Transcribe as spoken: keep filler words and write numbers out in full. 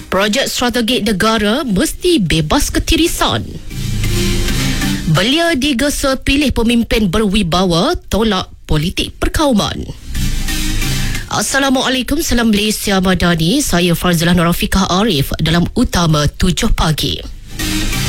Projek strategik negara mesti bebas ketirisan. Belia digesa pilih pemimpin berwibawa, tolak politik perkauman. Assalamualaikum, salam Malaysia Madani. Saya Farzalah Nur Rafiqah Arif dalam Utama tujuh pagi.